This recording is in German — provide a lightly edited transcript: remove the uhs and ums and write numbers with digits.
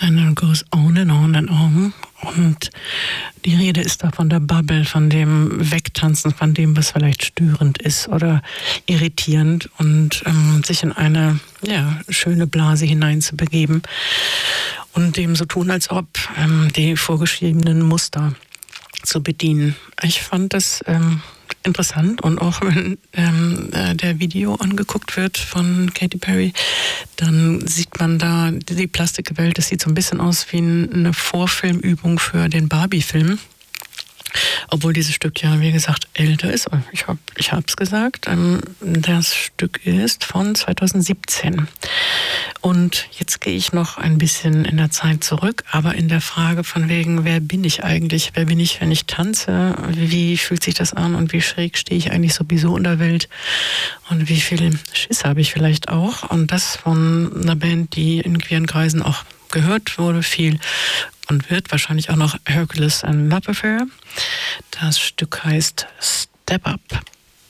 And it goes on and on and on. Und die Rede ist da von der Bubble, von dem Wegtanzen, von dem, was vielleicht störend ist oder irritierend und sich in eine schöne Blase hineinzubegeben und dem so tun, als ob die vorgeschriebenen Muster zu bedienen. Ich fand das interessant, und auch wenn der Video angeguckt wird von Katy Perry, dann sieht man da die Plastikwelt, das sieht so ein bisschen aus wie eine Vorfilmübung für den Barbie-Film. Obwohl dieses Stück ja, wie gesagt, älter ist. Ich hab's gesagt, das Stück ist von 2017. Und jetzt gehe ich noch ein bisschen in der Zeit zurück, aber in der Frage von wegen, wer bin ich eigentlich? Wer bin ich, wenn ich tanze? Wie fühlt sich das an und wie schräg stehe ich eigentlich sowieso in der Welt? Und wie viel Schiss habe ich vielleicht auch? Und das von einer Band, die in queeren Kreisen auch gehört wurde, viel und wird wahrscheinlich auch noch Hercules and Love Affair. Das Stück heißt Step Up.